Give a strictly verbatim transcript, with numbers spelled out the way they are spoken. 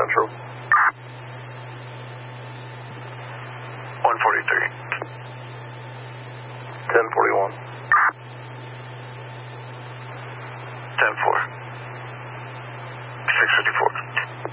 Central. one forty-three. ten forty-one. ten four. six fifty-four.